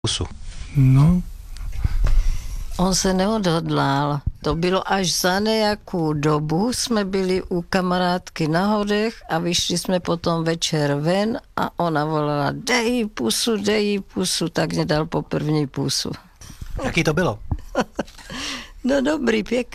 pusu. No, On se neodhodlal. To bylo až za nějakou dobu, jsme byli u kamarádky na Horech a vyšli jsme potom večer ven a ona volala, dej jí pusu, tak mě dal po první pusu. Jaký to bylo? No dobrý, pěkný.